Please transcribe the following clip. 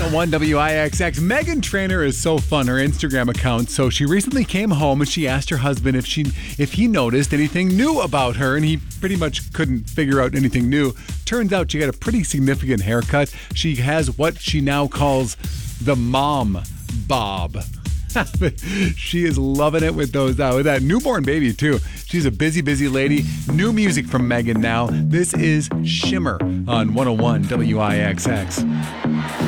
101 WIXX. Meghan Trainor is so fun, her Instagram account. So she recently came home and she asked her husband if he noticed anything new about her, and he pretty much couldn't figure out anything new. Turns out she got a pretty significant haircut. She has what she now calls the mom bob. She is loving it with with that newborn baby too. She's a busy lady. New music from Meghan now. This is Shimmer on 101 WIXX.